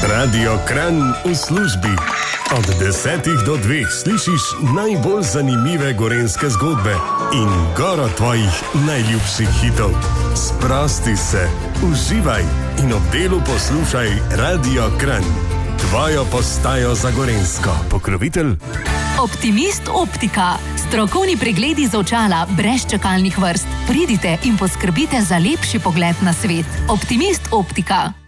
Radio Kranj v službi. Od 10 do 2 slišiš najbolj zanimive gorenjske zgodbe in goro tvojih najljubših hitov. Sprosti se, uživaj in ob delu poslušaj Radio Kranj. Tvojo postajo za gorenjsko. Pokrovitelj Optimist Optika. Strokovni pregledi z očala brez čakalnih vrst. Pridite in poskrbite za lepši pogled na svet. Optimist Optika.